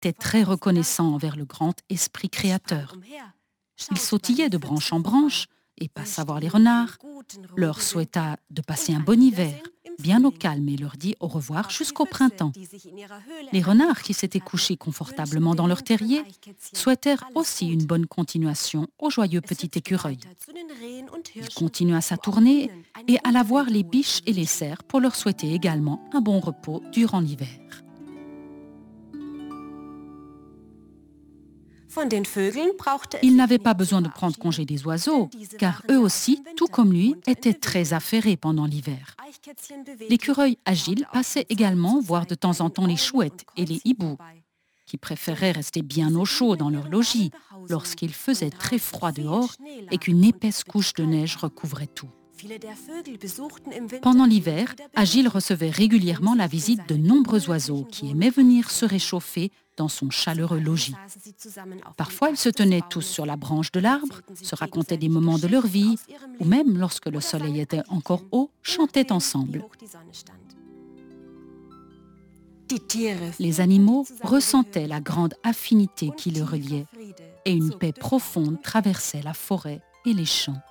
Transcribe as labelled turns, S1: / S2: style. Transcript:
S1: étaient très reconnaissants envers le grand esprit créateur. Ils sautillaient de branche en branche et passent à voir les renards, leur souhaita de passer un bon hiver, bien au calme, et leur dit au revoir jusqu'au printemps. Les renards, qui s'étaient couchés confortablement dans leur terrier, souhaitèrent aussi une bonne continuation au joyeux petit écureuil. Il continua sa tournée et alla voir les biches et les cerfs pour leur souhaiter également un bon repos durant l'hiver. Il n'avait pas besoin de prendre congé des oiseaux, car eux aussi, tout comme lui, étaient très affairés pendant l'hiver. L'écureuil agile passait également voir de temps en temps les chouettes et les hiboux, qui préféraient rester bien au chaud dans leur logis lorsqu'il faisait très froid dehors et qu'une épaisse couche de neige recouvrait tout. Pendant l'hiver, Agile recevait régulièrement la visite de nombreux oiseaux qui aimaient venir se réchauffer dans son chaleureux logis. Parfois, ils se tenaient tous sur la branche de l'arbre, se racontaient des moments de leur vie, ou même, lorsque le soleil était encore haut, chantaient ensemble. Les animaux ressentaient la grande affinité qui les reliait, et une paix profonde traversait la forêt et les champs.